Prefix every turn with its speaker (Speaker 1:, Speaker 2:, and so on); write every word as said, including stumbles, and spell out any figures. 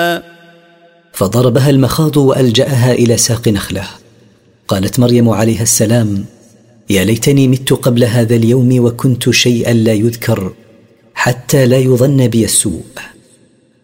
Speaker 1: فضربها المخاض وألجأها إلى ساق نخلة. قالت مريم عليها السلام: يا ليتني مت قبل هذا اليوم وكنت شيئا لا يذكر، حتى لا يظن بي السوء.